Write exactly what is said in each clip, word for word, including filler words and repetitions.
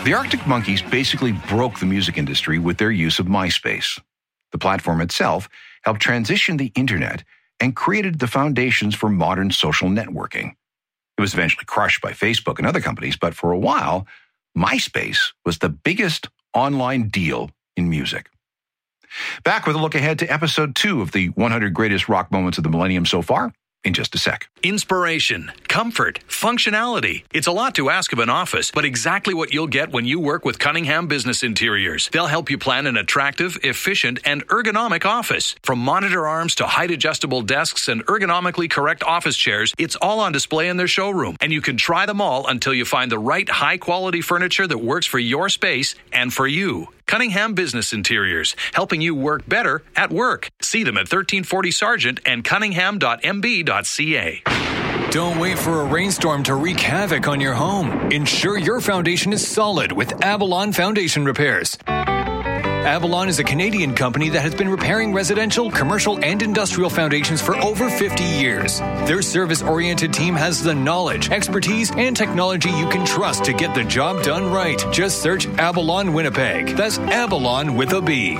The Arctic Monkeys basically broke the music industry with their use of MySpace. The platform itself helped transition the internet and created the foundations for modern social networking. It was eventually crushed by Facebook and other companies, but for a while, MySpace was the biggest online deal in music. Back with a look ahead to episode two of the one hundred Greatest Rock Moments of the Millennium so far, in just a sec. Inspiration, comfort, functionality. It's a lot to ask of an office, but exactly what you'll get when you work with Cunningham Business Interiors. They'll help you plan an attractive, efficient, and ergonomic office. From monitor arms to height-adjustable desks and ergonomically correct office chairs, it's all on display in their showroom, and you can try them all until you find the right high-quality furniture that works for your space and for you. Cunningham Business Interiors, helping you work better at work. See them at thirteen forty Sargent and cunningham dot m b dot c a. Don't wait for a rainstorm to wreak havoc on your home. Ensure your foundation is solid with Avalon Foundation Repairs. Avalon is a Canadian company that has been repairing residential, commercial, and industrial foundations for over fifty years. Their service-oriented team has the knowledge, expertise, and technology you can trust to get the job done right. Just search Avalon Winnipeg. That's Avalon with a B.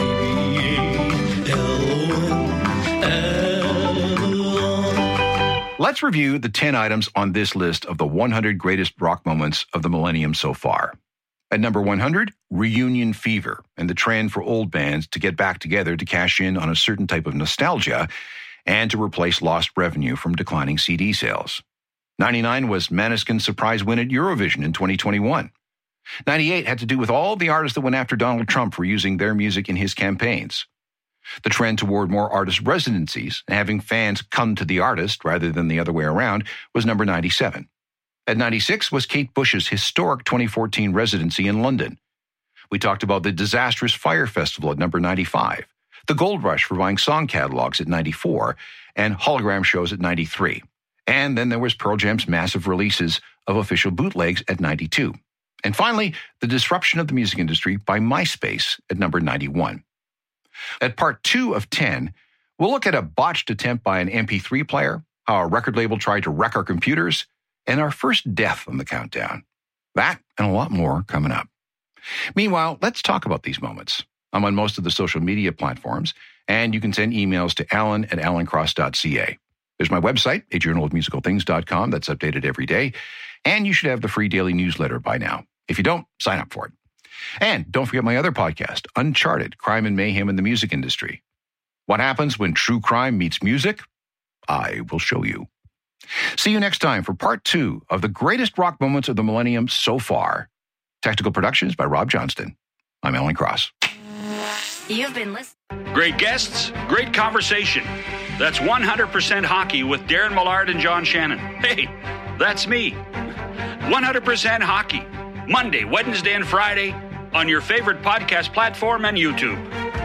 Let's review the ten items on this list of the one hundred greatest rock moments of the millennium so far. At number one hundred, reunion fever, and the trend for old bands to get back together to cash in on a certain type of nostalgia and to replace lost revenue from declining C D sales. ninety-nine was Måneskin's surprise win at Eurovision in twenty twenty-one. ninety-eight had to do with all the artists that went after Donald Trump for using their music in his campaigns. The trend toward more artist residencies and having fans come to the artist rather than the other way around was number ninety-seven. At ninety-six was Kate Bush's historic twenty fourteen residency in London. We talked about the disastrous Fire Festival at number ninety-five, the gold rush for buying song catalogs at ninety-four, and hologram shows at ninety-three. And then there was Pearl Jam's massive releases of official bootlegs at ninety-two. And finally, the disruption of the music industry by MySpace at number ninety-one. At part two of ten, we'll look at a botched attempt by an M P three player, how a record label tried to wreck our computers, and our first death on the countdown. That and a lot more coming up. Meanwhile, let's talk about these moments. I'm on most of the social media platforms, and you can send emails to alan at alan cross dot c a. There's my website, a journal of musical things dot com, that's updated every day, and you should have the free daily newsletter by now. If you don't, sign up for it. And don't forget my other podcast, Uncharted, Crime and Mayhem in the Music Industry. What happens when true crime meets music? I will show you. See you next time for part two of the greatest rock moments of the millennium so far. Technical productions by Rob Johnston. I'm Alan Cross. You've been listening. Great guests, great conversation. That's one hundred percent Hockey with Darren Millard and John Shannon. Hey, that's me. one hundred percent Hockey. Monday, Wednesday, and Friday on your favorite podcast platform and YouTube.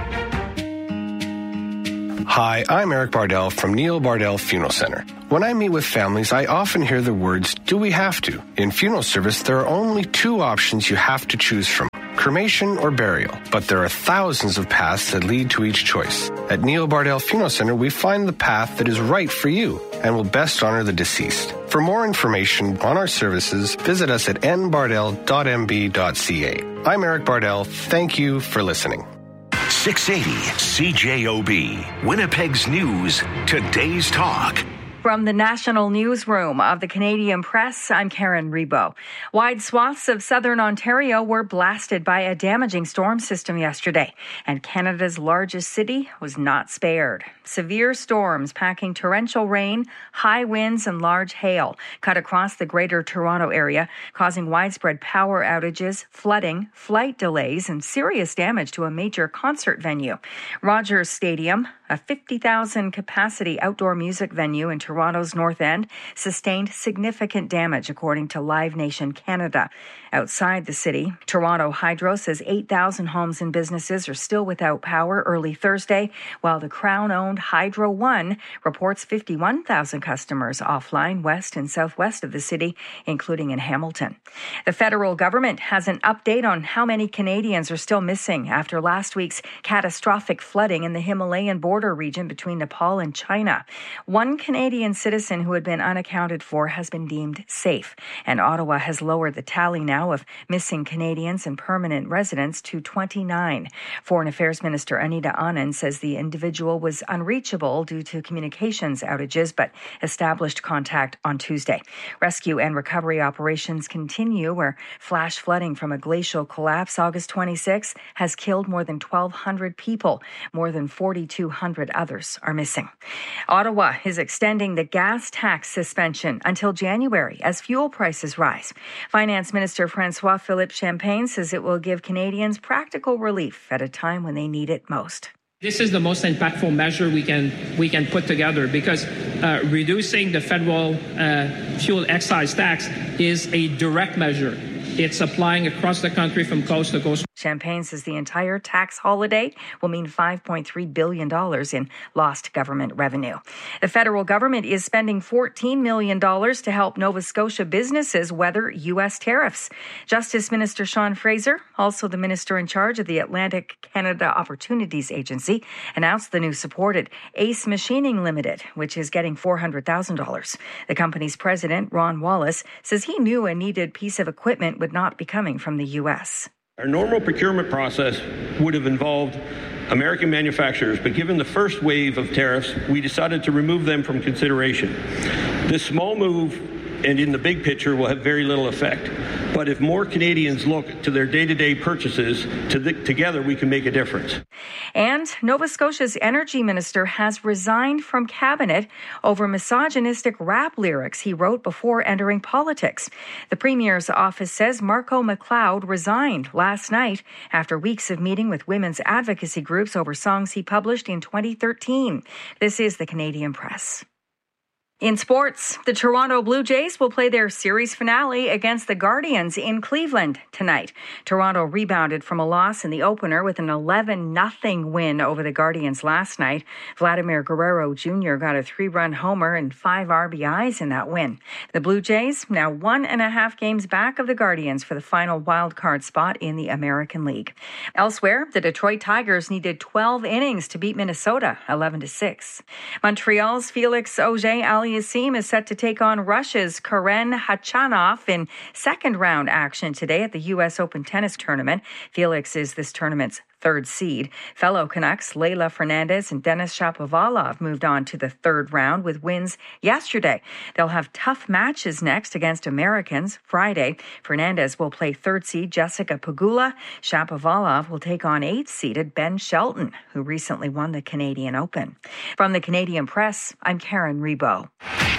Hi, I'm Eric Bardell from Neil Bardell Funeral Center. When I meet with families, I often hear the words, do we have to? In funeral service, there are only two options you have to choose from, cremation or burial. But there are thousands of paths that lead to each choice. At Neil Bardell Funeral Center, we find the path that is right for you and will best honor the deceased. For more information on our services, visit us at n bardell dot m b dot c a. I'm Eric Bardell. Thank you for listening. six eighty C J O B, Winnipeg's News, Today's Talk. From the National Newsroom of the Canadian Press, I'm Karen Rebo. Wide swaths of southern Ontario were blasted by a damaging storm system yesterday, and Canada's largest city was not spared. Severe storms packing torrential rain, high winds, and large hail cut across the Greater Toronto area, causing widespread power outages, flooding, flight delays, and serious damage to a major concert venue. Rogers Stadium, a fifty thousand capacity outdoor music venue in Toronto's North End, sustained significant damage, according to Live Nation Canada. Outside the city, Toronto Hydro says eight thousand homes and businesses are still without power early Thursday, while the Crown-owned Hydro One reports fifty-one thousand customers offline west and southwest of the city, including in Hamilton. The federal government has an update on how many Canadians are still missing after last week's catastrophic flooding in the Himalayan border region between Nepal and China. One Canadian citizen who had been unaccounted for has been deemed safe, and Ottawa has lowered the tally now of missing Canadians and permanent residents to twenty-nine. Foreign Affairs Minister Anita Anand says the individual was unreachable due to communications outages, but established contact on Tuesday. Rescue and recovery operations continue, where flash flooding from a glacial collapse August twenty-sixth has killed more than twelve hundred people. More than forty-two hundred others are missing. Ottawa is extending the gas tax suspension until January as fuel prices rise. Finance Minister François-Philippe Champagne says it will give Canadians practical relief at a time when they need it most. This is the most impactful measure we can we can put together because uh, reducing the federal uh, fuel excise tax is a direct measure. It's applying across the country from coast to coast. Champagne says the entire tax holiday will mean five point three billion dollars in lost government revenue. The federal government is spending fourteen million dollars to help Nova Scotia businesses weather U S tariffs. Justice Minister Sean Fraser, also the minister in charge of the Atlantic Canada Opportunities Agency, announced the new supported Ace Machining Limited, which is getting four hundred thousand dollars. The company's president, Ron Wallace, says he knew a needed piece of equipment would not be coming from the U S. Our normal procurement process would have involved American manufacturers, but given the first wave of tariffs, we decided to remove them from consideration. This small move and in the big picture will have very little effect. But if more Canadians look to their day-to-day purchases, to the, together we can make a difference. And Nova Scotia's energy minister has resigned from cabinet over misogynistic rap lyrics he wrote before entering politics. The premier's office says Marco McLeod resigned last night after weeks of meeting with women's advocacy groups over songs he published in twenty thirteen. This is the Canadian Press. In sports, the Toronto Blue Jays will play their series finale against the Guardians in Cleveland tonight. Toronto rebounded from a loss in the opener with an eleven nothing win over the Guardians last night. Vladimir Guerrero Junior got a three-run homer and five R B Is in that win. The Blue Jays now one and a half games back of the Guardians for the final wild-card spot in the American League. Elsewhere, the Detroit Tigers needed twelve innings to beat Minnesota eleven to six. Montreal's Felix Auger-Aliassime is set to take on Russia's Karen Khachanov in second-round action today at the U S Open Tennis Tournament. Felix is this tournament's third seed. Fellow Canucks Leylah Fernandez and Denis Shapovalov moved on to the third round with wins yesterday. They'll have tough matches next against Americans Friday. Fernandez will play third seed Jessica Pegula. Shapovalov will take on eighth-seeded Ben Shelton, who recently won the Canadian Open. From the Canadian Press, I'm Karen Rebo.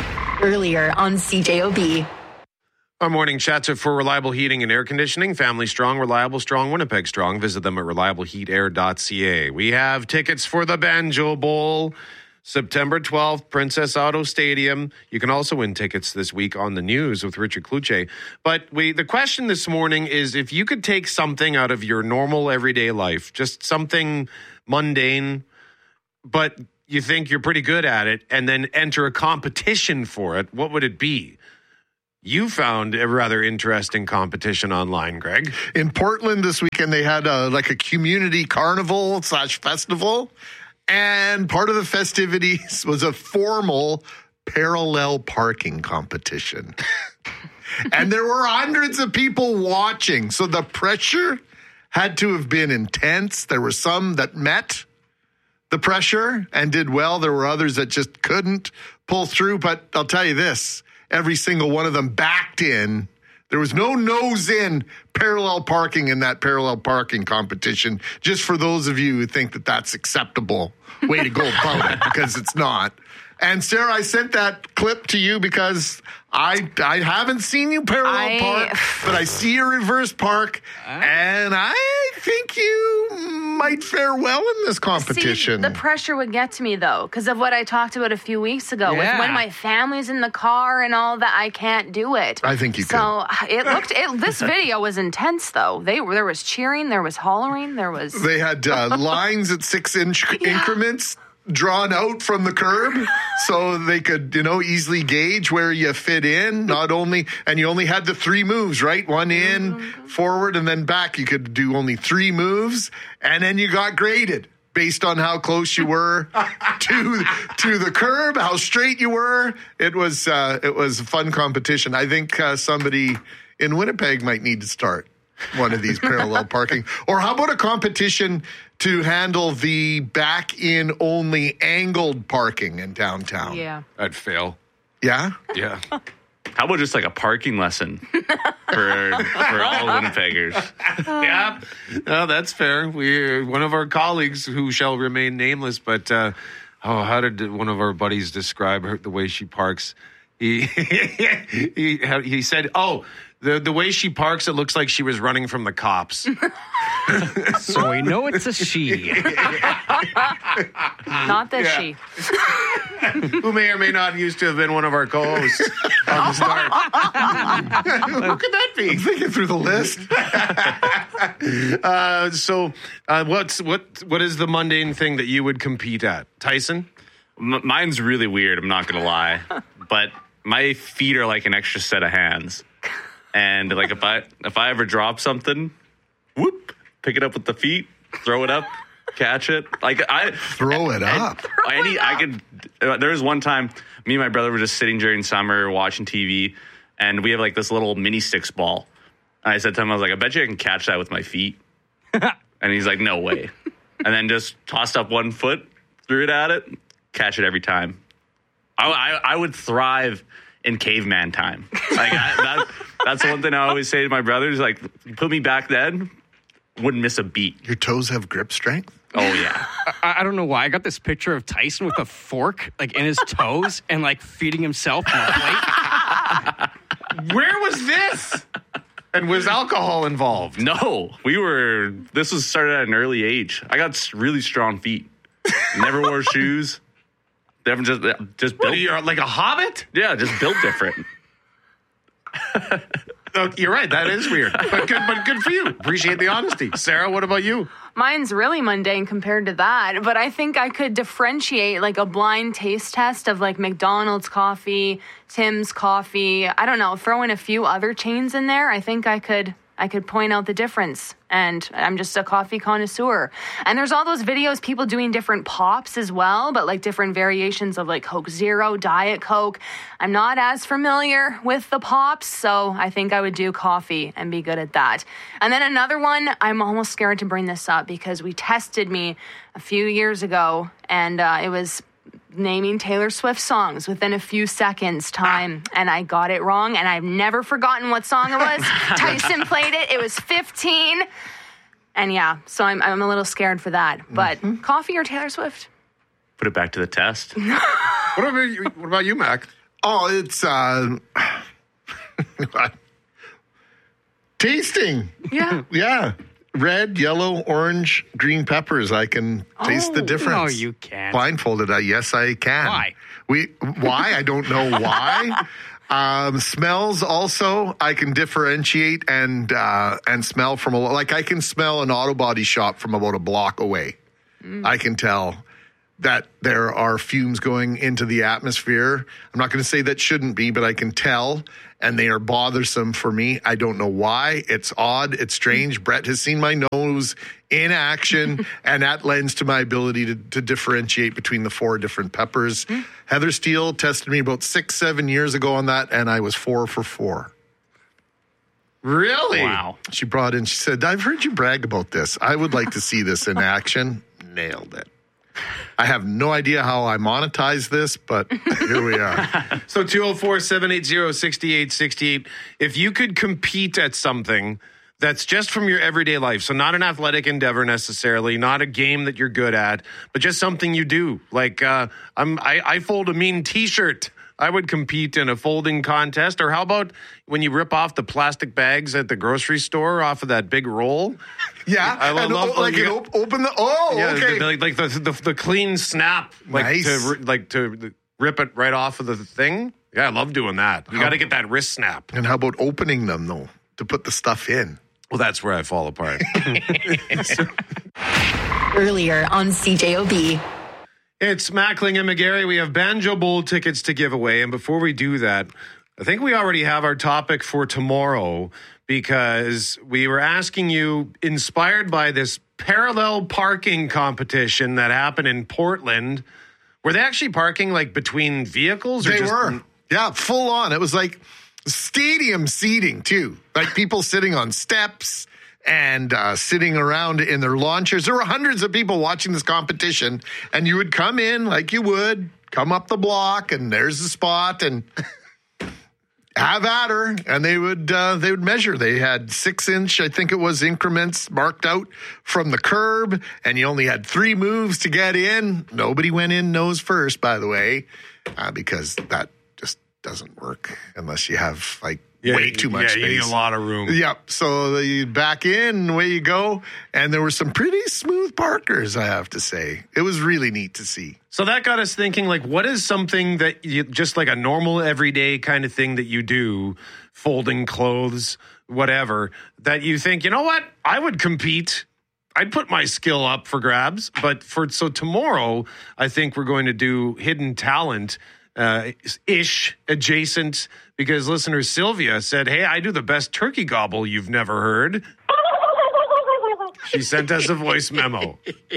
Earlier on C J O B. Our morning chats are for Reliable Heating and Air Conditioning. Family strong, reliable strong, Winnipeg strong. Visit them at reliable heat air dot c a. We have tickets for the Banjo Bowl, September twelfth, Princess Auto Stadium. You can also win tickets this week on the news with Richard Kluche. But we, the question this morning is, if you could take something out of your normal everyday life, just something mundane, but you think you're pretty good at it, and then enter a competition for it, what would it be? You found a rather interesting competition online, Greg. In Portland this weekend, they had a, like a community carnival slash festival. And part of the festivities was a formal parallel parking competition. And there were hundreds of people watching. So the pressure had to have been intense. There were some that met the pressure and did well. There were others that just couldn't pull through. But I'll tell you this. Every single one of them backed in. There was no nose in parallel parking in that parallel parking competition, just for those of you who think that that's acceptable way to go about it, because it's not. And Sarah, I sent that clip to you because I I haven't seen you parallel I, park, but I see you reverse park, uh, and I think you might fare well in this competition. See, the pressure would get to me, though, because of what I talked about a few weeks ago. Yeah. With when my family's in the car and all that, I can't do it. I think you could. So it looked. It, this video was intense, though. They there was cheering, there was hollering, there was. They had uh, lines at six inch yeah. increments. drawn out from the curb so they could, you know, easily gauge where you fit in. Not only, and you only had the three moves, right? One in, mm-hmm. forward, and then back. You could do only three moves, and then you got graded based on how close you were to to the curb, how straight you were. It was uh, it was a fun competition. I think uh, somebody in Winnipeg might need to start one of these parallel parking. Or how about a competition to handle the back-in only angled parking in downtown? Yeah. I'd fail. Yeah? Yeah. How about just like a parking lesson for for all Winnipeggers? Yeah, no, that's fair. We one of our colleagues who shall remain nameless, but uh, oh, how did one of our buddies describe her, the way she parks? He he he said, "Oh, the the way she parks, it looks like she was running from the cops." So we know it's a she. Not that Yeah. she. Who may or may not used to have been one of our co-hosts on the start. Who could that be? I'm thinking through the list. uh, so, uh, what's what? What is the mundane thing that you would compete at, Tyson? M- mine's really weird. I'm not gonna lie, but my feet are like an extra set of hands, and like if I if I ever drop something, whoop, pick it up with the feet, throw it up. Catch it, like I throw it up. I need. I could. Uh, there was one time, me and my brother were just sitting during summer watching T V, and we have like this little mini six ball. And I said to him, I was like, I bet you I can catch that with my feet. And he's like, no way. And then just tossed up one foot, threw it at it, catch it every time. I, I, I would thrive in caveman time. Like I, that, that's the one thing I always say to my brothers. Like, you put me back then, wouldn't miss a beat. Your toes have grip strength? Oh, yeah. I, I don't know why. I got this picture of Tyson with a fork, like, in his toes and, like, feeding himself on a plate. Where was this? And was alcohol involved? No. We were, this was started at an early age. I got s- really strong feet. Never wore shoes. Never just, just What, built. you're like a hobbit? Yeah, just built different. Oh, you're right. That is weird. But good, but good for you. Appreciate the honesty. Sarah, what about you? Mine's really mundane compared to that, but I think I could differentiate like a blind taste test of like McDonald's coffee, Tim's coffee. I don't know, throw in a few other chains in there. I think I could I could point out the difference. And I'm just a coffee connoisseur. And there's all those videos, people doing different pops as well, but like different variations of like Coke Zero, Diet Coke. I'm not as familiar with the pops, so I think I would do coffee and be good at that. And then another one, I'm almost scared to bring this up because we tested me a few years ago, and uh, it was naming Taylor Swift songs within a few seconds time, and I got it wrong, and I've never forgotten what song it was. Tyson played it. It was fifteen. And yeah, so I'm I'm a little scared for that. But mm-hmm. Coffee or Taylor Swift? Put it back to the test. What about you, what about you, Mac? Oh, it's uh, tasting. Yeah. Yeah. Red, yellow, orange, green peppers. I can taste Oh. the difference. No, you can't. Blindfolded. Uh, yes, I can. Why? We why? I don't know why. Um, smells also I can differentiate and uh, and smell from a like I can smell an auto body shop from about a block away. Mm. I can tell that there are fumes going into the atmosphere. I'm not going to say that shouldn't be, but I can tell, and they are bothersome for me. I don't know why. It's odd. It's strange. Brett has seen my nose in action, and that lends to my ability to, to differentiate between the four different peppers. Mm. Heather Steele tested me about six, seven years ago on that, and I was four for four. Really? Wow. She brought in, she said, I've heard you brag about this. I would like to see this in action. Nailed it. I have no idea how I monetize this, but here we are. So two oh four, seven eight zero, six eight six eight. If you could compete at something that's just from your everyday life, so not an athletic endeavor necessarily, not a game that you're good at, but just something you do. Like uh, I'm, I, I fold a mean T-shirt. I would compete in a folding contest. Or how about when you rip off the plastic bags at the grocery store off of that big roll? Yeah, I love, and, love like you it op- open the oh yeah, okay the, like the, the the clean snap, like Nice. to like to rip it right off of the thing. Yeah, I love doing that. You got to get that wrist snap. And how about opening them though to put the stuff in? Well, that's where I fall apart. Earlier on C J O B. It's Mackling and McGarry. We have Banjo Bowl tickets to give away. And before we do that, I think we already have our topic for tomorrow, because we were asking you, inspired by this parallel parking competition that happened in Portland. Were they actually parking like between vehicles? Or they just- were. Yeah, full on. It was like stadium seating too. Like people sitting on steps and uh, sitting around in their lawn chairs. There were hundreds of people watching this competition, and you would come in like you would, come up the block, and there's the spot, and have at her. And they would uh, they would measure. They had six inch, I think it was, increments marked out from the curb, and you only had three moves to get in. Nobody went in nose first, by the way, uh, because that just doesn't work unless you have like Yeah, way too much yeah, space. you need a lot of room. Yep. So you back in, away you go. And there were some pretty smooth parkers, I have to say. It was really neat to see. So that got us thinking, like, what is something that you, just like a normal everyday kind of thing that you do, folding clothes, whatever, that you think, you know what, I would compete. I'd put my skill up for grabs. But for, so tomorrow, I think we're going to do hidden talent uh, ish adjacent, because listener Sylvia said, hey, I do the best turkey gobble you've never heard. She sent us a voice memo.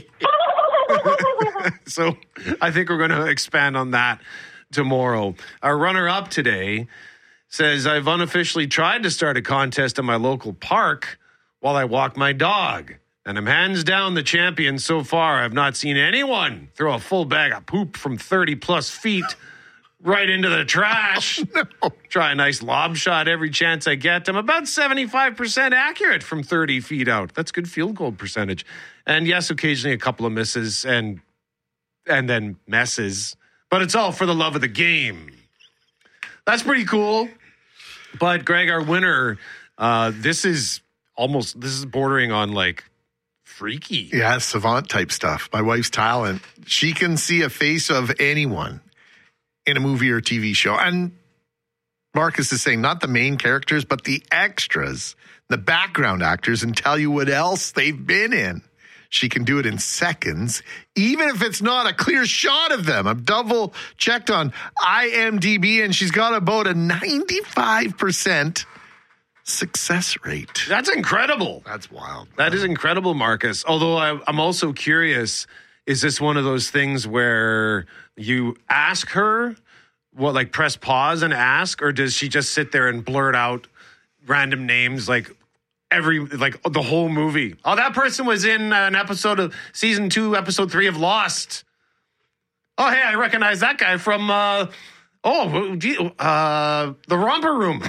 So I think we're going to expand on that tomorrow. Our runner-up today says, I've unofficially tried to start a contest in my local park while I walk my dog, and I'm hands down the champion so far. I've not seen anyone throw a full bag of poop from thirty plus feet right into the trash. Oh, no. Try a nice lob shot every chance I get. I'm about seventy-five percent accurate from thirty feet out. That's good field goal percentage. And yes, occasionally a couple of misses and and then messes. But it's all for the love of the game. That's pretty cool. But Greg, our winner, uh, this is almost, this is bordering on like freaky. Yeah, savant type stuff. My wife's talent. She can see a face of anyone in a movie or T V show. And Marcus is saying not the main characters, but the extras, the background actors, and tell you what else they've been in. She can do it in seconds, even if it's not a clear shot of them. I've double checked on I M D B, and she's got about a ninety-five percent success rate. That's incredible. That's wild. That is incredible, Marcus. Although I, I'm also curious, is this one of those things where you ask her, what, like press pause and ask, or does she just sit there and blurt out random names like every, like the whole movie? Oh, that person was in an episode of season two, episode three of Lost. Oh, hey, I recognize that guy from, uh, oh, gee, uh, the Romper Room.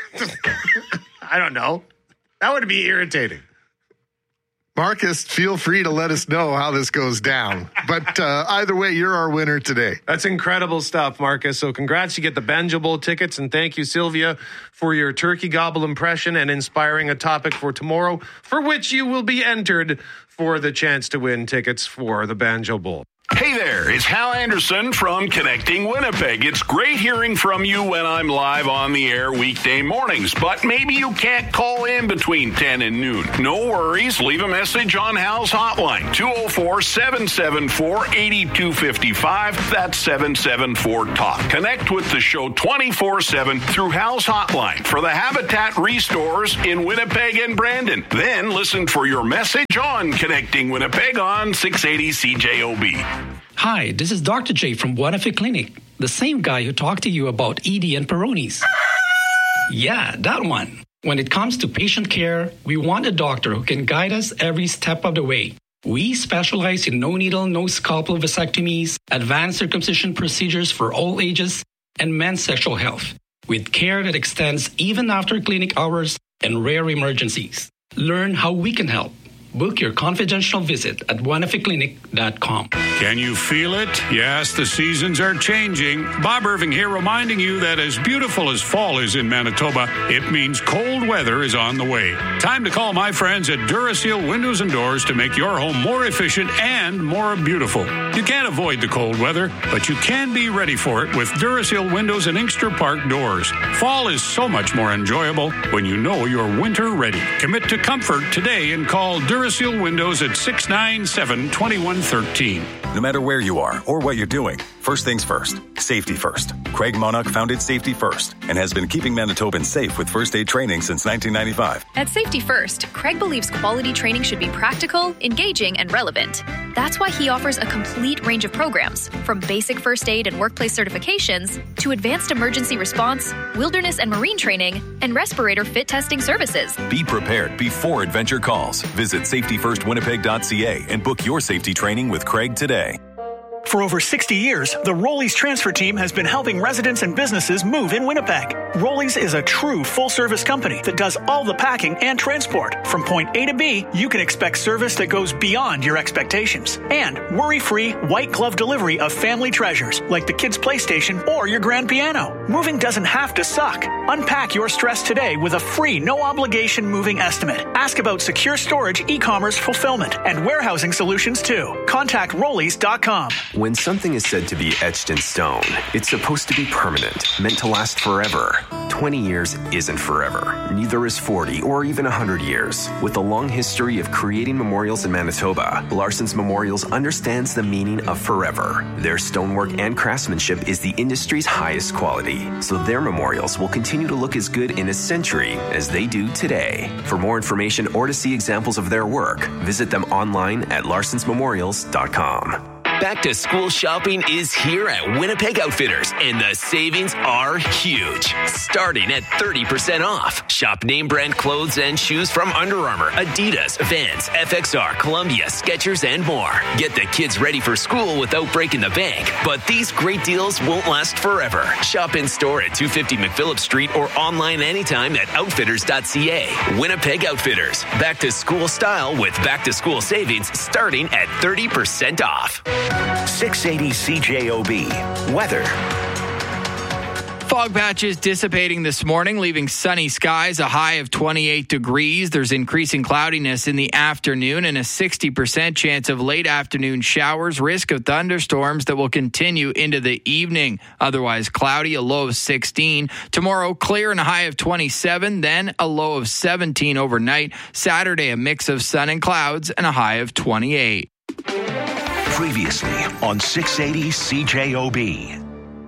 I don't know. That would be irritating. Marcus, feel free to let us know how this goes down. But uh, either way, you're our winner today. That's incredible stuff, Marcus. So congrats. You get the Banjo Bowl tickets. And thank you, Sylvia, for your turkey gobble impression and inspiring a topic for tomorrow, for which you will be entered for the chance to win tickets for the Banjo Bowl. Hey there, it's Hal Anderson from Connecting Winnipeg. It's great hearing from you when I'm live on the air weekday mornings, but maybe you can't call in between ten and noon. No worries, leave a message on Hal's hotline, two oh four, seven seven four, eight two five five. That's seven seven four talk. Connect with the show twenty-four seven through Hal's hotline for the Habitat Restores in Winnipeg and Brandon. Then listen for your message on Connecting Winnipeg on six eighty C J O B. Hi, this is Doctor J from Buenafe Clinic, the same guy who talked to you about Edie and Peronis. Yeah, that one. When it comes to patient care, we want a doctor who can guide us every step of the way. We specialize in no-needle, no-scalpel vasectomies, advanced circumcision procedures for all ages, and men's sexual health, with care that extends even after clinic hours and rare emergencies. Learn how we can help. Book your confidential visit at buenafe clinic dot com. Can you feel it? Yes, the seasons are changing. Bob Irving here reminding you that as beautiful as fall is in Manitoba, it means cold weather is on the way. Time to call my friends at Duraseal Windows and Doors to make your home more efficient and more beautiful. You can't avoid the cold weather, but you can be ready for it with Duraseal Windows and Inkster Park doors. Fall is so much more enjoyable when you know you're winter ready. Commit to comfort today and call Duraseal Windows at six nine seven, two one one three. No matter where you are or what you're doing, first things first, safety first. Craig Monarch founded Safety First and has been keeping Manitobans safe with first aid training since nineteen ninety-five. At Safety First, Craig believes quality training should be practical, engaging, and relevant. That's why he offers a complete range of programs, from basic first aid and workplace certifications to advanced emergency response, wilderness and marine training, and respirator fit testing services. Be prepared before adventure calls. Visit safety first winnipeg dot c a and book your safety training with Craig today. For over sixty years, the Rollies transfer team has been helping residents and businesses move in Winnipeg. Rollies is a true full-service company that does all the packing and transport. From point A to B, you can expect service that goes beyond your expectations. And worry-free, white-glove delivery of family treasures, like the kids' PlayStation or your grand piano. Moving doesn't have to suck. Unpack your stress today with a free, no-obligation moving estimate. Ask about secure storage, e-commerce fulfillment, and warehousing solutions, too. Contact rollies dot com. When something is said to be etched in stone, it's supposed to be permanent, meant to last forever. twenty years isn't forever. Neither is forty or even one hundred years. With a long history of creating memorials in Manitoba, Larson's Memorials understands the meaning of forever. Their stonework and craftsmanship is the industry's highest quality, so their memorials will continue to look as good in a century as they do today. For more information or to see examples of their work, visit them online at larsons memorials dot com. Back to school shopping is here at Winnipeg Outfitters, and the savings are huge. Starting at thirty percent off. Shop name brand clothes and shoes from Under Armour, Adidas, Vans, F X R, Columbia, Skechers, and more. Get the kids ready for school without breaking the bank. But these great deals won't last forever. Shop in store at two fifty McPhillip Street or online anytime at outfitters dot c a. Winnipeg Outfitters. Back to school style with back to school savings starting at thirty percent off. six eighty C J O B. Weather. Fog patches dissipating this morning, leaving sunny skies, a high of twenty-eight degrees. There's increasing cloudiness in the afternoon and a sixty percent chance of late afternoon showers, risk of thunderstorms that will continue into the evening. Otherwise cloudy, a low of sixteen. Tomorrow, clear and a high of twenty-seven, then a low of seventeen overnight. Saturday, a mix of sun and clouds and a high of twenty-eight. Previously on six eighty C J O B.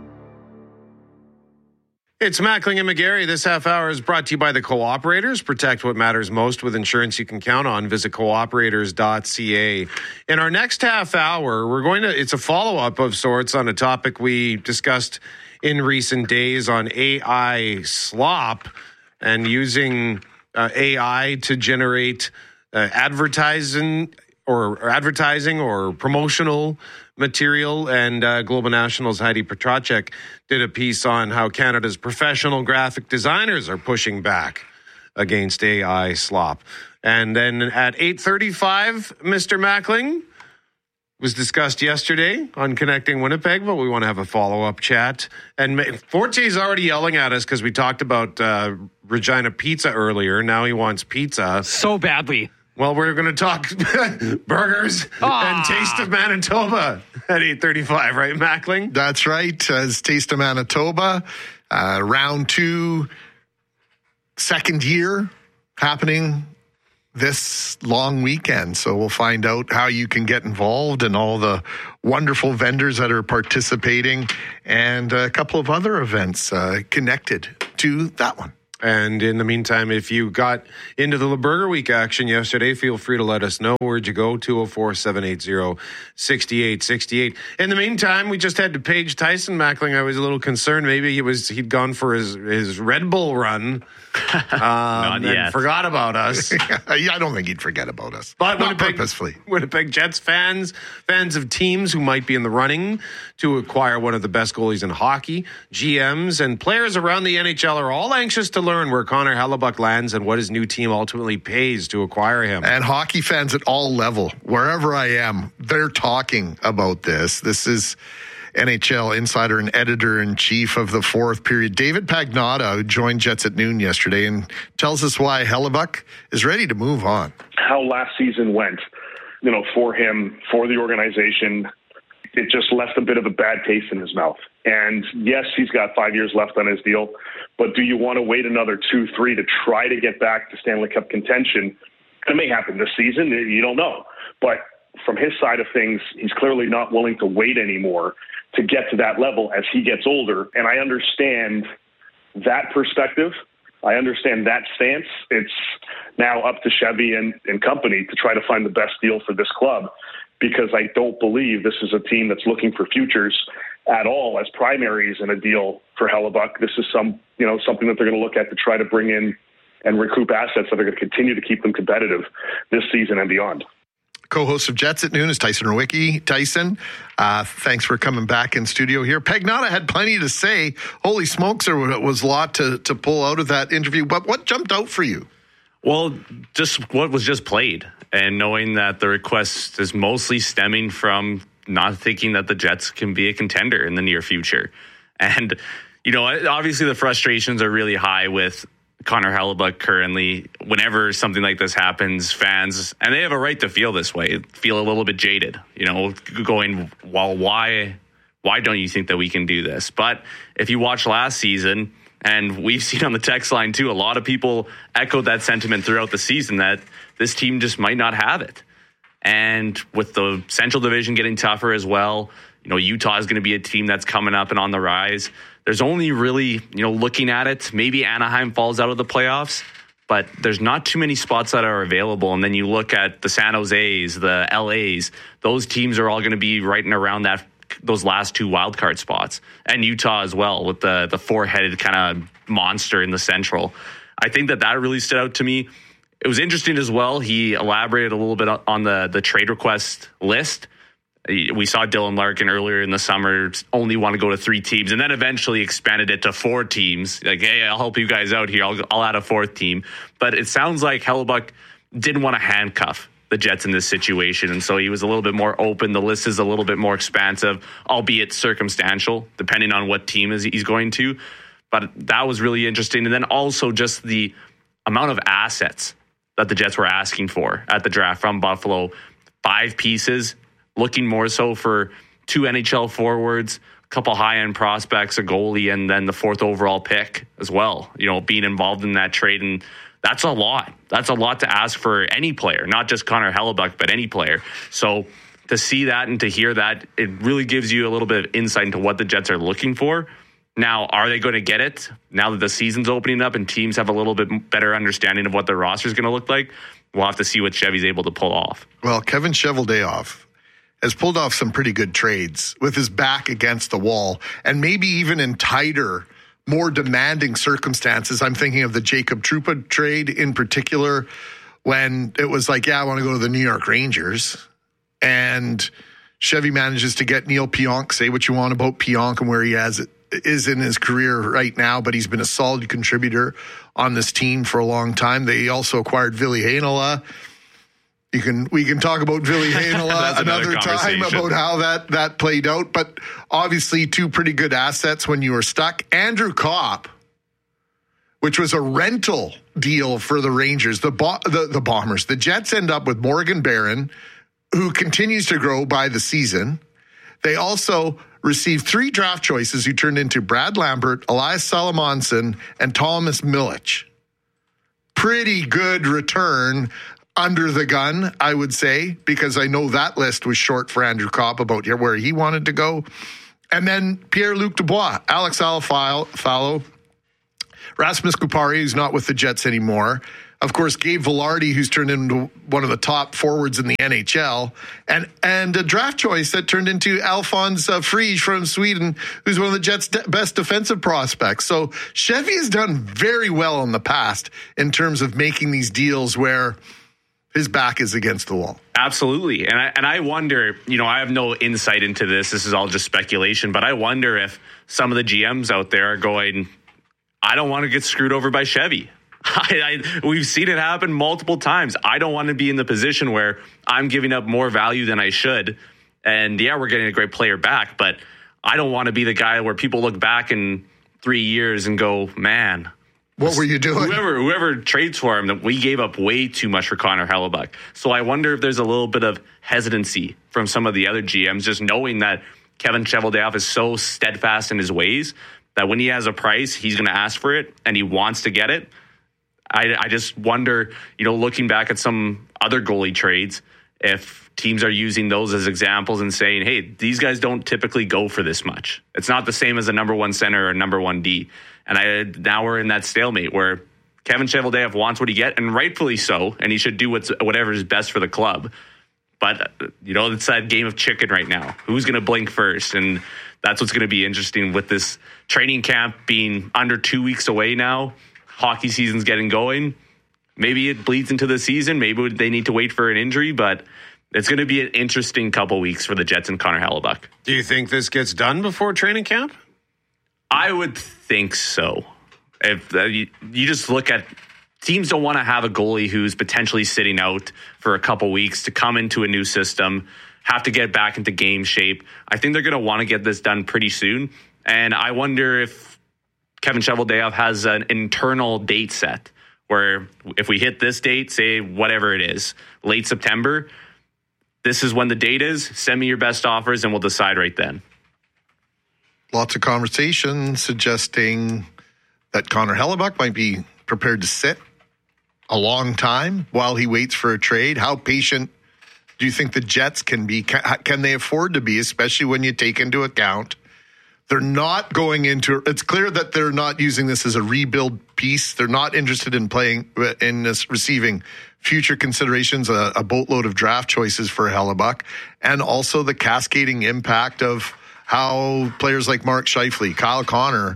It's Mackling and McGarry. This half hour is brought to you by the Cooperators. Protect what matters most with insurance you can count on. Visit cooperators dot c a. In our next half hour, we're going to, it's a follow-up of sorts on a topic we discussed in recent days on A I slop and using uh, A I to generate uh, advertising or, or advertising or promotional material. And uh, Global National's Heidi Petracek did a piece on how Canada's professional graphic designers are pushing back against A I slop. And then at eight thirty-five, Mister Mackling was discussed yesterday on Connecting Winnipeg, but we want to have a follow-up chat. And Fortier's already yelling at us because we talked about uh, Regina Pizza earlier. Now he wants pizza. So badly. Well, we're going to talk burgers ah. and Taste of Manitoba at eight thirty-five, right, Mackling? That's right. As Taste of Manitoba, uh, round two, second year happening this long weekend. So we'll find out how you can get involved and all the wonderful vendors that are participating and a couple of other events uh, connected to that one. And in the meantime, if you got into the Le Burger Week action yesterday, feel free to let us know. Where'd you go? two oh four, seven eight zero, six eight six eight. In the meantime, we just had to page Tyson Mackling. I was a little concerned. Maybe he was, he'd gone for his, his Red Bull run um, and forgot about us. I don't think he'd forget about us. But Not Winnipeg, purposefully. Winnipeg Jets fans, fans of teams who might be in the running to acquire one of the best goalies in hockey, G Ms and players around the N H L are all anxious to learn where Connor Hellebuck lands and what his new team ultimately pays to acquire him. And hockey fans at all level, wherever I am, they're talking about this. This is N H L insider and editor-in-chief of the Fourth Period, David Pagnotta, who joined Jets at Noon yesterday and tells us why Hellebuck is ready to move on. How last season went, you know, for him, for the organization, it just left a bit of a bad taste in his mouth. And yes, he's got five years left on his deal, but do you want to wait another two, three to try to get back to Stanley Cup contention? It may happen this season. You don't know. But from his side of things, he's clearly not willing to wait anymore to get to that level as he gets older. And I understand that perspective. I understand that stance. It's now up to Chevy and, and company to try to find the best deal for this club, because I don't believe this is a team that's looking for futures at all as primaries in a deal for Hellebuyck. This is some, you know, something that they're going to look at to try to bring in and recoup assets that are going to continue to keep them competitive this season and beyond. Co-host of Jets at Noon is Tyson Nowicki. Tyson, uh, thanks for coming back in studio here. Pagnotta had plenty to say. Holy smokes, there was a lot to, to pull out of that interview. But what jumped out for you? Well, just what was just played, and knowing that the request is mostly stemming from not thinking that the Jets can be a contender in the near future. And, you know, obviously the frustrations are really high with Connor Hellebuyck currently. Whenever something like this happens, fans, and they have a right to feel this way, feel a little bit jaded, you know, going, well, why, why don't you think that we can do this? But if you watch last season, and we've seen on the text line too, a lot of people echoed that sentiment throughout the season that this team just might not have it. And with the Central Division getting tougher as well, you know, Utah is going to be a team that's coming up and on the rise. There's only really, you know, looking at it, maybe Anaheim falls out of the playoffs, but there's not too many spots that are available. And then you look at the San Jose's, the L A's, those teams are all going to be right and around that, those last two wildcard spots. And Utah as well, with the, the four-headed kind of monster in the Central. I think that that really stood out to me. It was interesting as well. He elaborated a little bit on the, the trade request list. We saw Dylan Larkin earlier in the summer only want to go to three teams, and then eventually expanded it to four teams. Like, hey, I'll help you guys out here. I'll, I'll add a fourth team. But it sounds like Hellebuyck didn't want to handcuff the Jets in this situation, and so he was a little bit more open. The list is a little bit more expansive, albeit circumstantial, depending on what team is he's going to. But that was really interesting. And then also just the amount of assets that the Jets were asking for at the draft from Buffalo. Five pieces, looking more so for two N H L forwards, a couple high-end prospects, a goalie, and then the fourth overall pick as well, you know, being involved in that trade. And that's a lot. That's a lot to ask for any player, not just Connor Hellebuyck, but any player. So to see that and to hear that, it really gives you a little bit of insight into what the Jets are looking for. Now, are they going to get it now that the season's opening up and teams have a little bit better understanding of what their roster is going to look like? We'll have to see what Chevy's able to pull off. Well, Kevin Cheveldayoff has pulled off some pretty good trades with his back against the wall, and maybe even in tighter, more demanding circumstances. I'm thinking of the Jacob Trouba trade in particular, when it was like, yeah, I want to go to the New York Rangers. And Chevy manages to get Neil Pionk. Say what you want about Pionk and where he has it, is in his career right now, but he's been a solid contributor on this team for a long time. They also acquired Ville Heinola. You can we can talk about Ville Heinola another time about how that that played out, but obviously two pretty good assets when you were stuck. Andrew Kopp, which was a rental deal for the Rangers, the Bo- the, the Bombers. The Jets end up with Morgan Barron, who continues to grow by the season. They also received three draft choices who turned into Brad Lambert, Elias Salamonson, and Thomas Milic. Pretty good return under the gun, I would say, because I know that list was short for Andrew Kopp about where he wanted to go. And then Pierre-Luc Dubois, Alex Alfalo, Rasmus Kupari, who's not with the Jets anymore. Of course, Gabe Vilardi, who's turned into one of the top forwards in the N H L, and and a draft choice that turned into Alphonse uh, Frisch from Sweden, who's one of the Jets' de- best defensive prospects. So Chevy has done very well in the past in terms of making these deals where his back is against the wall. Absolutely. And I, and I wonder, you know, I have no insight into this. This is all just speculation, but I wonder if some of the G Ms out there are going, I don't want to get screwed over by Chevy. I, I, we've seen it happen multiple times. I don't want to be in the position where I'm giving up more value than I should. And yeah, we're getting a great player back, but I don't want to be the guy where people look back in three years and go, man, what were you doing? Whoever whoever trades for him, that we gave up way too much for Connor Hellebuyck. So I wonder if there's a little bit of hesitancy from some of the other G Ms, just knowing that Kevin Cheveldayoff is so steadfast in his ways that when he has a price, he's going to ask for it and he wants to get it. I, I just wonder, you know, looking back at some other goalie trades, if teams are using those as examples and saying, hey, these guys don't typically go for this much. It's not the same as a number one center or a number one D. And I now we're in that stalemate where Kevin Cheveldayoff wants what he get, and rightfully so, and he should do what's, whatever is best for the club. But, you know, it's that game of chicken right now. Who's going to blink first? And that's what's going to be interesting with this training camp being under two weeks away now. Hockey season's getting going. Maybe it bleeds into the season. Maybe they need to wait for an injury, but it's going to be an interesting couple weeks for the Jets and Connor Hellebuyck. Do you think this gets done before training camp? I would think so. If uh, you, you just look at teams don't want to have a goalie who's potentially sitting out for a couple weeks to come into a new system, have to get back into game shape. I think they're going to want to get this done pretty soon. And I wonder if Kevin Cheveldayoff has an internal date set where if we hit this date, say whatever it is, late September, this is when the date is, send me your best offers and we'll decide right then. Lots of conversation suggesting that Connor Hellebuyck might be prepared to sit a long time while he waits for a trade. How patient do you think the Jets can be? Can, can they afford to be, especially when you take into account they're not going into, it's clear that they're not using this as a rebuild piece. They're not interested in playing, in this, receiving future considerations, a, a boatload of draft choices for Hellebuyck, and also the cascading impact of how players like Mark Scheifele, Kyle Connor,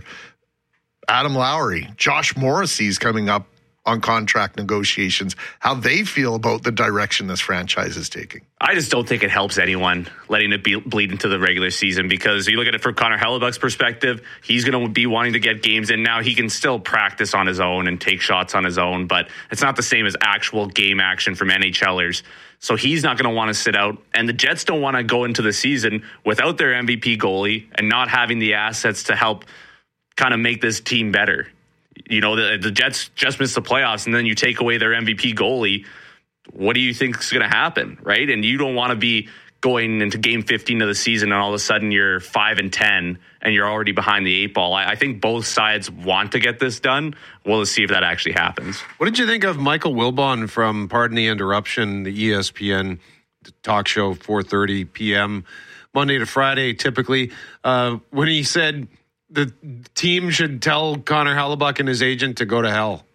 Adam Lowry, Josh Morrissey's coming up on contract negotiations, how they feel about the direction this franchise is taking. I just don't think it helps anyone letting it be, bleed into the regular season, because you look at it from Connor Hellebuyck's perspective, he's going to be wanting to get games in now. He can still practice on his own and take shots on his own, but it's not the same as actual game action from NHLers. So he's not going to want to sit out. And the Jets don't want to go into the season without their M V P goalie and not having the assets to help kind of make this team better. You know, the, the Jets just missed the playoffs, and then you take away their M V P goalie. What do you think is going to happen, right? And you don't want to be going into game fifteen of the season and all of a sudden you're five and ten and you're already behind the eight ball. I, I think both sides want to get this done. We'll see if that actually happens. What did you think of Michael Wilbon from Pardon the Interruption, the E S P N talk show, four thirty p.m. Monday to Friday, typically, uh, when he said the team should tell Connor Hellebuyck and his agent to go to hell?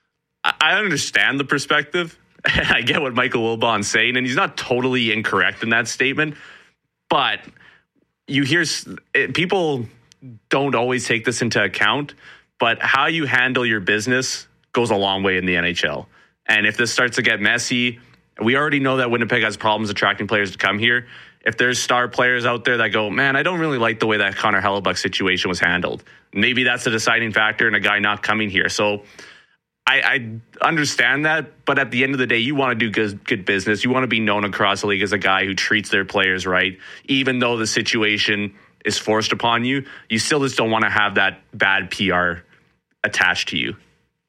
I understand the perspective. I get what Michael Wilbon's saying, and he's not totally incorrect in that statement. But you hear people don't always take this into account, but how you handle your business goes a long way in the N H L. And if this starts to get messy, we already know that Winnipeg has problems attracting players to come here. If there's star players out there that go, man, I don't really like the way that Connor Hellebuyck situation was handled, maybe that's a deciding factor in a guy not coming here. So I, I understand that, but at the end of the day, you want to do good, good business. You want to be known across the league as a guy who treats their players right, even though the situation is forced upon you. You still just don't want to have that bad P R attached to you.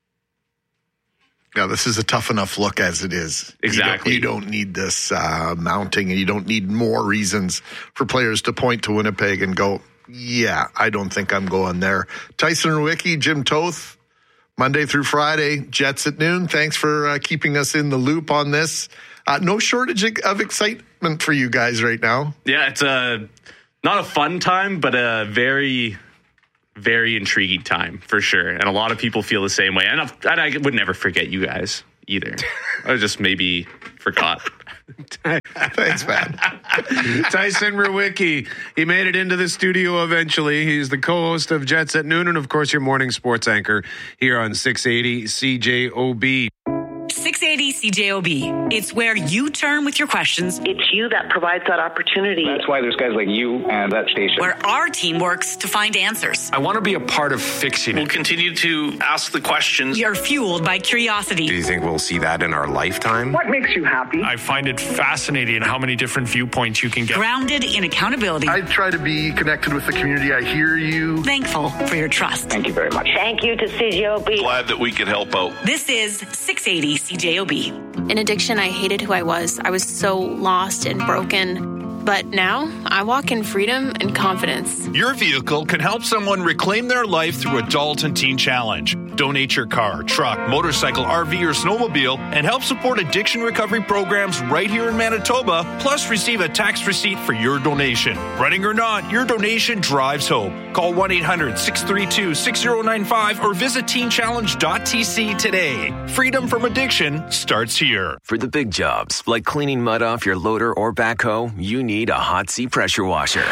Yeah, this is a tough enough look as it is. Exactly. You don't, you don't need this uh, mounting, and you don't need more reasons for players to point to Winnipeg and go, yeah, I don't think I'm going there. Tyson Rewicki, Jim Toth, Monday through Friday, Jets at noon. Thanks for uh, keeping us in the loop on this. Uh, no shortage of excitement for you guys right now. Yeah, it's a not a fun time, but a very, very intriguing time for sure. And a lot of people feel the same way. And I, I would never forget you guys either. I just maybe forgot. Thanks, man. Tyson Rewicki. He made it into the studio eventually. He's the co-host of Jets at Noon and, of course, your morning sports anchor here on six eighty C J O B. six eighty C J O B. It's where you turn with your questions. It's you that provides that opportunity. That's why there's guys like you and that station. Where our team works to find answers. I want to be a part of fixing it. We'll continue to ask the questions. We are fueled by curiosity. Do you think we'll see that in our lifetime? What makes you happy? I find it fascinating how many different viewpoints you can get. Grounded in accountability. I try to be connected with the community. I hear you. Thankful for your trust. Thank you very much. Thank you to C J O B. Glad that we could help out. This is six eighty C J O B. In addiction, I hated who I was. I was so lost and broken. But now, I walk in freedom and confidence. Your vehicle can help someone reclaim their life through Adult and Teen Challenge. Donate your car, truck, motorcycle, R V, or snowmobile and help support addiction recovery programs right here in Manitoba, plus receive a tax receipt for your donation. Running or not, your donation drives hope. Call one eight hundred six three two six zero nine five or visit teen challenge dot t c today. Freedom from addiction starts here. For the big jobs, like cleaning mud off your loader or backhoe, you need a Hot Sea pressure washer.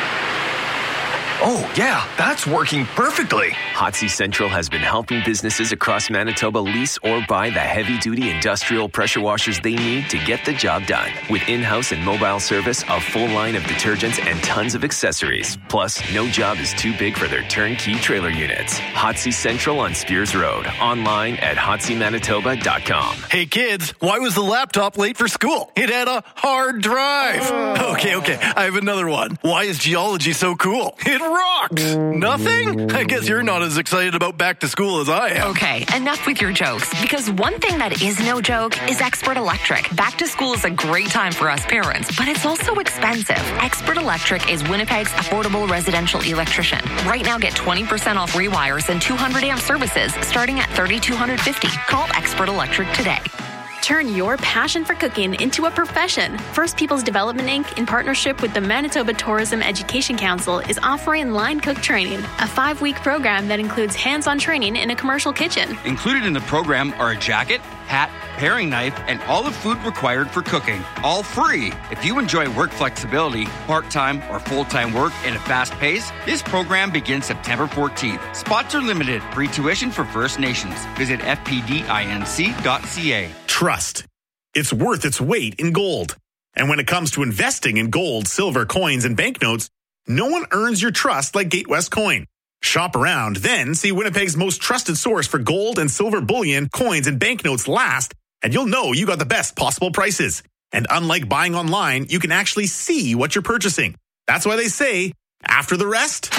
Oh, yeah, that's working perfectly. Hot Sea Central has been helping businesses across Manitoba lease or buy the heavy-duty industrial pressure washers they need to get the job done. With in-house and mobile service, a full line of detergents, and tons of accessories. Plus, no job is too big for their turnkey trailer units. Hot Sea Central on Spears Road. Online at hot sea manitoba dot com. Hey, kids, why was the laptop late for school? It had a hard drive. Oh. Okay, okay, I have another one. Why is geology so cool? It rocks! Nothing? I guess you're not as excited about back to school as I am. Okay, enough with your jokes. Because one thing that is no joke is Expert Electric. Back to school is a great time for us parents, but it's also expensive. Expert Electric is Winnipeg's affordable residential electrician. Right now, get twenty percent off rewires and two hundred amp services starting at three thousand two hundred fifty dollars. Call Expert Electric today. Turn your passion for cooking into a profession. First People's Development Incorporated, in partnership with the Manitoba Tourism Education Council, is offering Line Cook Training, a five-week program that includes hands-on training in a commercial kitchen. Included in the program are a jacket, hat, paring knife, and all the food required for cooking. All free. If you enjoy work flexibility, part-time or full-time work in a fast pace, this program begins September fourteenth. Spots are limited. Free tuition for First Nations. Visit f p d inc dot c a. Trust. It's worth its weight in gold. And when it comes to investing in gold, silver, coins, and banknotes, no one earns your trust like Gatewest Coin. Shop around, then see Winnipeg's most trusted source for gold and silver bullion, coins, and banknotes last, and you'll know you got the best possible prices. And unlike buying online, you can actually see what you're purchasing. That's why they say, after the rest,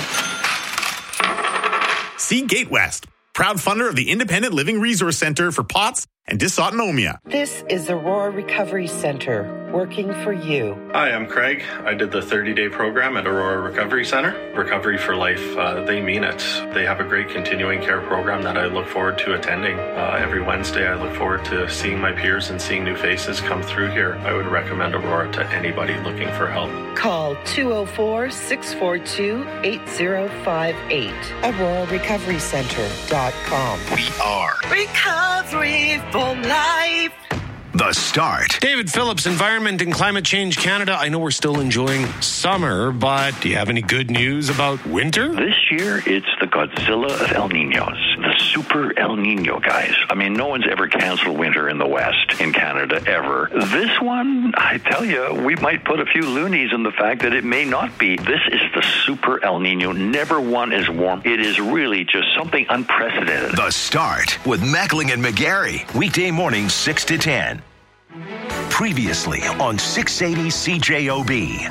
see Gatewest, proud funder of the Independent Living Resource Center for P O T S and dysautonomia. This is Aurora Recovery Center, working for you. Hi, I'm Craig. I did the thirty-day program at Aurora Recovery Center. Recovery for Life, uh, they mean it. They have a great continuing care program that I look forward to attending. Uh, every Wednesday, I look forward to seeing my peers and seeing new faces come through here. I would recommend Aurora to anybody looking for help. Call two oh four, six four two, eight oh five eight. aurora recovery center dot com. We are Recovery for Life. The Start. David Phillips, Environment and Climate Change Canada. I know we're still enjoying summer, but do you have any good news about winter? This year, it's the Godzilla of El Niños, the super El Niño, guys. I mean, no one's ever canceled winter in the West, in Canada, ever. This one, I tell you, we might put a few loonies in the fact that it may not be. This is the super El Niño. Never one is warm. It is really just something unprecedented. The Start with Mackling and McGarry. Weekday mornings, six to ten. Previously on six eighty C J O B.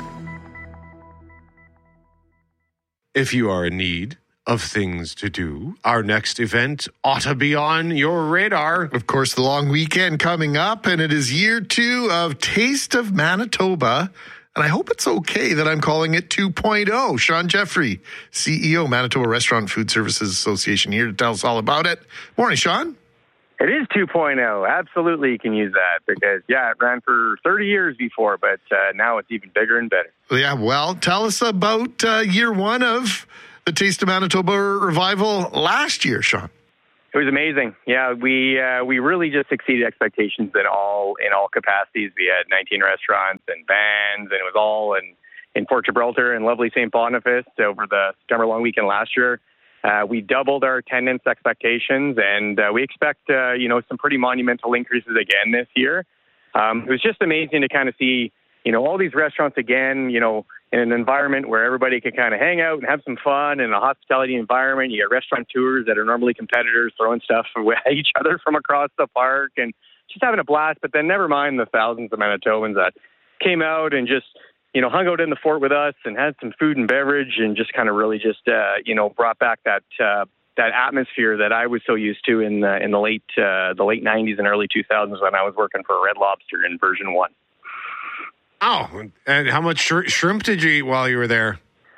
If you are in need of things to do, our next event ought to be on your radar. Of course, the long weekend coming up, and it is year two of Taste of Manitoba. And I hope it's okay that I'm calling it two point oh. Sean Jeffrey, C E O, Manitoba Restaurant Food Services Association, here to tell us all about it. Morning, Sean. It is two point oh. Absolutely, you can use that because, yeah, it ran for thirty years before, but uh, now it's even bigger and better. Yeah, well, tell us about uh, year one of the Taste of Manitoba revival last year, Sean. It was amazing. Yeah, we uh, we really just exceeded expectations in all in all capacities. We had nineteen restaurants and bands, and it was all in, in Port Gibraltar and lovely Saint Boniface over the September long weekend last year. Uh, we doubled our attendance expectations, and uh, we expect, uh, you know, some pretty monumental increases again this year. Um, it was just amazing to kind of see, you know, all these restaurants again, you know, in an environment where everybody can kind of hang out and have some fun in a hospitality environment. You get restaurateurs that are normally competitors throwing stuff at each other from across the park and just having a blast. But then never mind the thousands of Manitobans that came out and just, you know, hung out in the fort with us and had some food and beverage and just kind of really just, uh, you know, brought back that uh, that atmosphere that I was so used to in the, in the late uh, the late nineties and early two thousands when I was working for Red Lobster in version one. Oh, and how much sh- shrimp did you eat while you were there?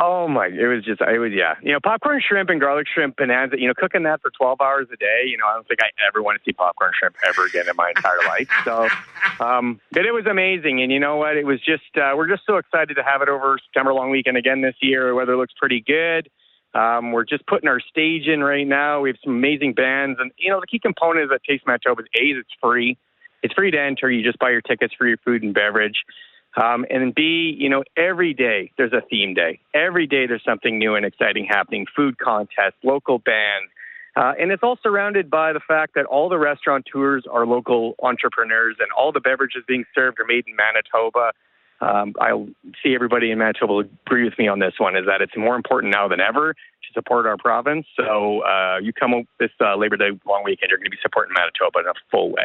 Oh my! It was just, it was yeah. You know, popcorn shrimp and garlic shrimp bonanza. You know, cooking that for twelve hours a day. You know, I don't think I ever want to see popcorn shrimp ever again in my entire life. So, um, but it was amazing. And you know what? It was just, uh, we're just so excited to have it over September long weekend again this year. The weather looks pretty good. Um, we're just putting our stage in right now. We have some amazing bands, and you know, the key component is that Taste Manitoba is A, it's free. It's free to enter. You just buy your tickets for your food and beverage. Um, and then B, you know, every day there's a theme day. Every day there's something new and exciting happening, food contests, local bands. Uh, and it's all surrounded by the fact that all the restaurateurs are local entrepreneurs and all the beverages being served are made in Manitoba. Um, I see everybody in Manitoba will agree with me on this one, is that it's more important now than ever to support our province. So uh, you come up this uh, Labor Day long weekend, you're going to be supporting Manitoba in a full way.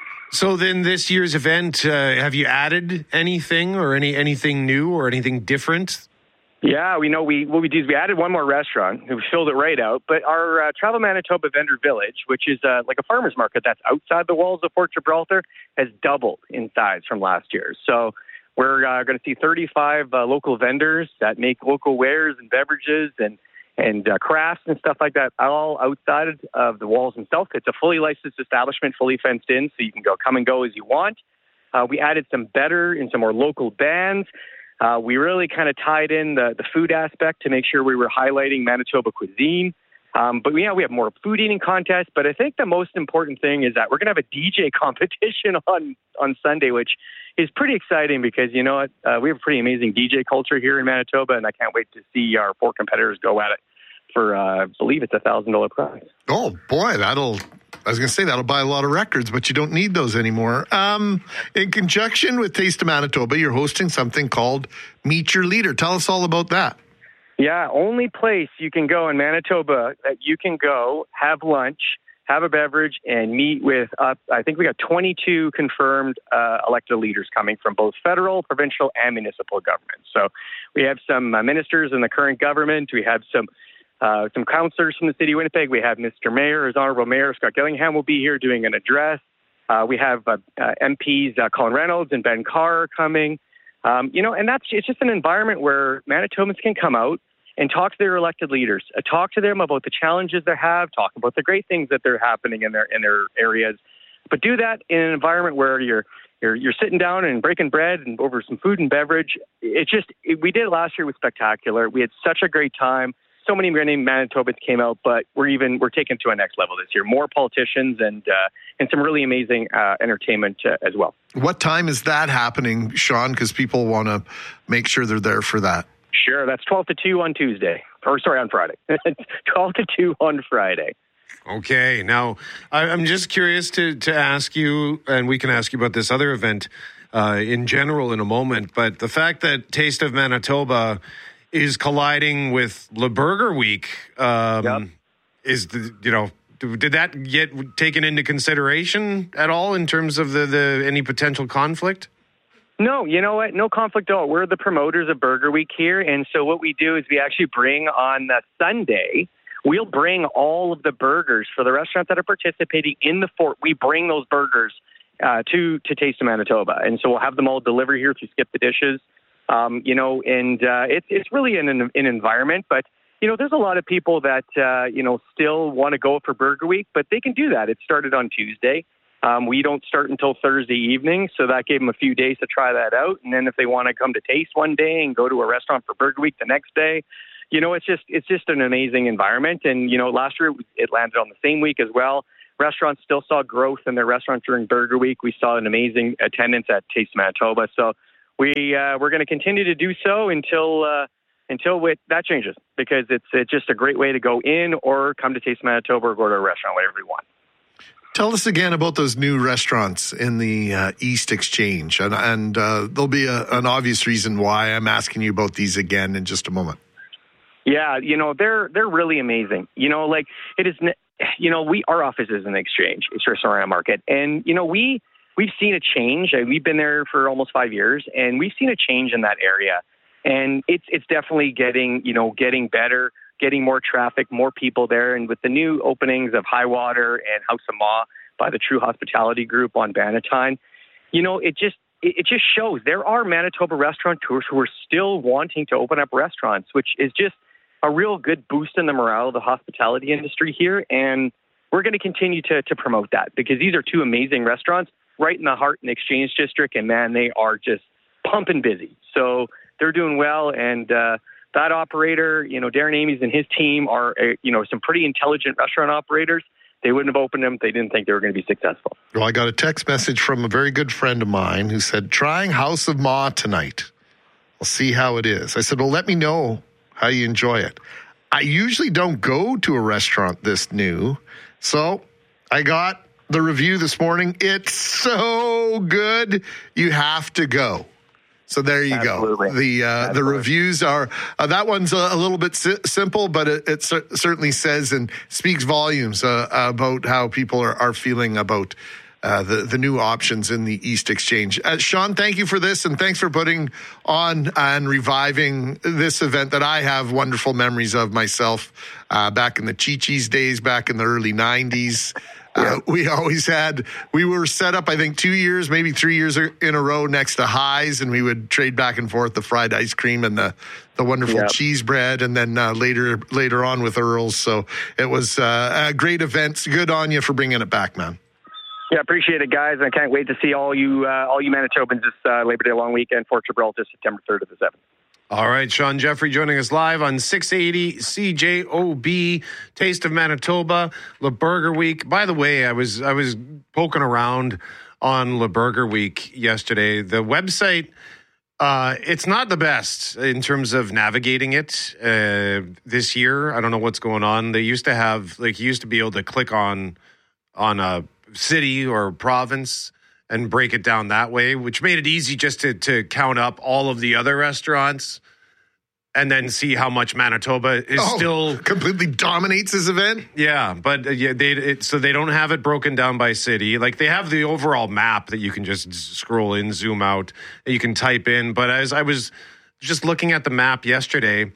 So then this year's event, uh, have you added anything or any anything new or anything different? Yeah, we know we what we do is we added one more restaurant. We filled it right out. But our uh, Travel Manitoba Vendor Village, which is uh, like a farmer's market that's outside the walls of Fort Gibraltar, has doubled in size from last year. So we're uh, going to see thirty-five uh, local vendors that make local wares and beverages and and uh, crafts and stuff like that, all outside of the walls themselves. It's a fully licensed establishment, fully fenced in, so you can go come and go as you want. Uh, we added some better and some more local bands. Uh, we really kind of tied in the, the food aspect to make sure we were highlighting Manitoba cuisine. Um, but yeah, we have more food eating contests. But I think the most important thing is that we're going to have a D J competition on, on Sunday, which is pretty exciting because, you know what, uh, we have a pretty amazing D J culture here in Manitoba, and I can't wait to see our four competitors go at it for, uh, I believe it's a one thousand dollars prize. Oh, boy, that'll... I was going to say that'll buy a lot of records, but you don't need those anymore. Um, in conjunction with Taste of Manitoba, you're hosting something called Meet Your Leader. Tell us all about that. Yeah, only place you can go in Manitoba that you can go, have lunch, have a beverage, and meet with, uh, I think we got twenty-two confirmed uh, elected leaders coming from both federal, provincial, and municipal governments. So we have some uh, ministers in the current government. We have some Uh, some councillors from the city of Winnipeg. We have Mister Mayor, his Honourable Mayor Scott Gillingham will be here doing an address. Uh, we have uh, uh, M Ps uh, Colin Reynolds and Ben Carr coming. Um, you know, and that's it's just an environment where Manitobans can come out and talk to their elected leaders, uh, talk to them about the challenges they have, talk about the great things that they're happening in their in their areas. But do that in an environment where you're you're you're sitting down and breaking bread and over some food and beverage. It just it, we did it last year. It was spectacular. We had such a great time. So many many Manitobans came out, but we're even we're taking to a next level this year. More politicians and uh, and some really amazing uh, entertainment uh, as well. What time is that happening, Sean? Because people want to make sure they're there for that. Sure, that's twelve to two on Tuesday, or sorry, on Friday. twelve to two on Friday. Okay, now I, I'm just curious to to ask you, and we can ask you about this other event uh, in general in a moment. But the fact that Taste of Manitoba is colliding with Le Burger Week. Um, yep. Is the, you know, did that get taken into consideration at all in terms of the, the any potential conflict? No, you know what? No conflict at all. We're the promoters of Burger Week here, and so what we do is we actually bring on the Sunday. We'll bring all of the burgers for the restaurants that are participating in the fort. We bring those burgers uh, to to Taste of Manitoba, and so we'll have them all delivered here if you skip the dishes. Um, you know, and uh, it's it's really an, an environment, but, you know, there's a lot of people that, uh, you know, still want to go for Burger Week, but they can do that. It started on Tuesday. Um, we don't start until Thursday evening, so that gave them a few days to try that out. And then if they want to come to Taste one day and go to a restaurant for Burger Week the next day, you know, it's just it's just an amazing environment. And, you know, last year it landed on the same week as well. Restaurants still saw growth in their restaurants during Burger Week. We saw an amazing attendance at Taste Manitoba. So We uh, we're going to continue to do so until uh, until it, that changes, because it's it's just a great way to go in or come to Taste Manitoba or go to a restaurant, whatever you want. Tell us again about those new restaurants in the uh, East Exchange, and, and uh, there'll be a, an obvious reason why I'm asking you about these again in just a moment. Yeah, you know, they're they're really amazing. You know, like it is. You know, we our office is in the Exchange, it's Restaurant Market, and you know we. We've seen a change. We've been there for almost five years, and we've seen a change in that area. And it's it's definitely getting, you know, getting better, getting more traffic, more people there. And with the new openings of High Water and House of Ma by the True Hospitality Group on Bannatyne, you know, it just it, it just shows there are Manitoba restaurateurs who are still wanting to open up restaurants, which is just a real good boost in the morale of the hospitality industry here. And we're going to continue to, to promote that because these are two amazing restaurants right in the heart and Exchange District. And man, they are just pumping busy. So they're doing well. And uh, that operator, you know, Darren Amies and his team are, uh, you know, some pretty intelligent restaurant operators. They wouldn't have opened them if they didn't think they were going to be successful. Well, I got a text message from a very good friend of mine who said, trying House of Ma tonight. I'll see how it is. I said, well, let me know how you enjoy it. I usually don't go to a restaurant this new, so I got the review this morning. It's so good, you have to go. So there you Absolutely. go. The uh, the reviews are, uh, that one's a, a little bit si- simple, but it, it cer- certainly says and speaks volumes uh, about how people are, are feeling about Uh, the, the new options in the East Exchange. Uh, Sean, thank you for this, and thanks for putting on and reviving this event that I have wonderful memories of myself uh, back in the Chi-Chi's days, back in the early nineties. Uh, we always had, we were set up, I think, two years, maybe three years in a row next to Highs, and we would trade back and forth the fried ice cream and the, the wonderful yep. cheese bread, and then uh, later later on with Earl's. So it was uh, a great event. Good on you for bringing it back, man. Yeah, appreciate it, guys. I can't wait to see all you uh, all you Manitobans this uh, Labor Day long weekend, Fort Gibraltar, September third to the seventh. All right, Sean Jeffrey joining us live on six eighty C J O B, Taste of Manitoba, Le Burger Week. By the way, I was I was poking around on Le Burger Week yesterday. The website, uh, it's not the best in terms of navigating it uh, this year. I don't know what's going on. They used to have, like, you used to be able to click on on a city or province and break it down that way, which made it easy just to, to count up all of the other restaurants and then see how much Manitoba is oh, still completely dominates this event. Yeah, but uh, yeah, they it, so they don't have it broken down by city. Like, they have the overall map that you can just scroll in, zoom out, that you can type in. But as I was just looking at the map yesterday,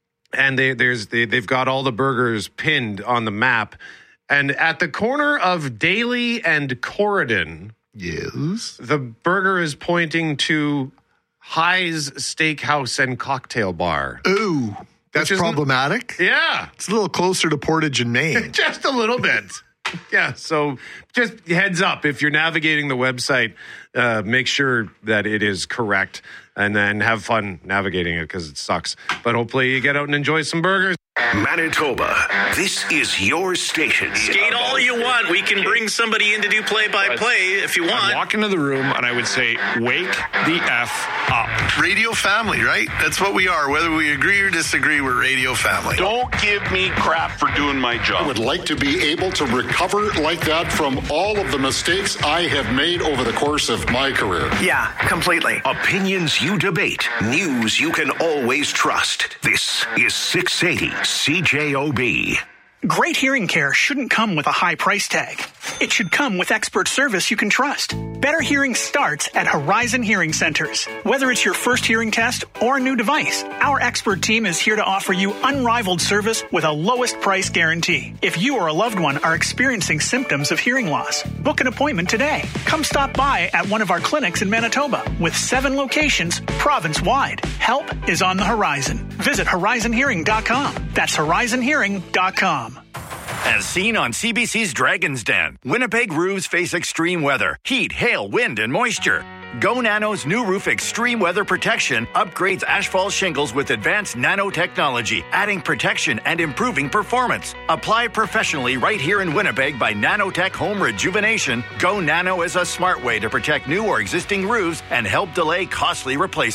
and they there's they, they've got all the burgers pinned on the map. And at the corner of Daly and Corridon, yes, the burger is pointing to High's Steakhouse and Cocktail Bar. Ooh, that's problematic. Yeah. It's a little closer to Portage in Maine. Just a little bit. Yeah, so just heads up, if you're navigating the website, uh, make sure that it is correct and then have fun navigating it because it sucks. But hopefully you get out and enjoy some burgers. Manitoba, this is your station. Skate all you want. We can bring somebody in to do play-by-play if you want. I'd walk into the room and I would say, wake the F up. Radio family, right? That's what we are. Whether we agree or disagree, we're radio family. Don't give me crap for doing my job. I would like to be able to recover like that from all of the mistakes I have made over the course of my career. Yeah, completely. Opinions you debate. News you can always trust. This is six eighty C J O B. Great hearing care shouldn't come with a high price tag. It should come with expert service you can trust. Better hearing starts at Horizon Hearing Centers. Whether it's your first hearing test or a new device, our expert team is here to offer you unrivaled service with a lowest price guarantee. If you or a loved one are experiencing symptoms of hearing loss, book an appointment today. Come stop by at one of our clinics in Manitoba with seven locations province-wide. Help is on the horizon. Visit horizon hearing dot com. That's horizon hearing dot com. As seen on C B C's Dragon's Den, Winnipeg roofs face extreme weather, heat, hail, wind, and moisture. Go Nano's new roof extreme weather protection upgrades asphalt shingles with advanced nanotechnology, adding protection and improving performance. Apply professionally right here in Winnipeg by Nanotech Home Rejuvenation. Go Nano is a smart way to protect new or existing roofs and help delay costly replacement.